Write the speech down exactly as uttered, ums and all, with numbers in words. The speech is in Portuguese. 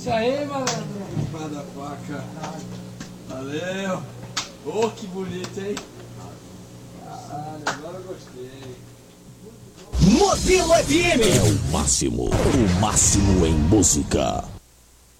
Isso aí, malandro. Da faca. Valeu. Oh, que bonito, hein? Caralho, agora eu gostei. Modelo F M é o máximo, o máximo em música.